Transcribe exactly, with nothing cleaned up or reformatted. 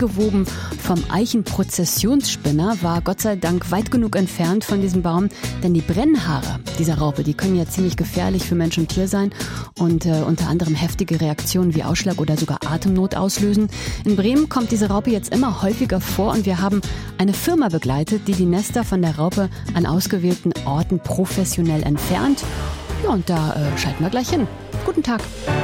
eingewoben vom Eichenprozessionsspinner, war Gott sei Dank weit genug entfernt von diesem Baum, denn die Brennhaare dieser Raupe, die können ja ziemlich gefährlich für Mensch und Tier sein und äh, unter anderem heftige Reaktionen wie Ausschlag oder sogar Atemnot auslösen. In Bremen kommt diese Raupe jetzt immer häufiger vor und wir haben eine Firma begleitet, die die Nester von der Raupe an ausgewählten Orten professionell entfernt. Ja, und da äh, schalten wir gleich hin. Guten Tag.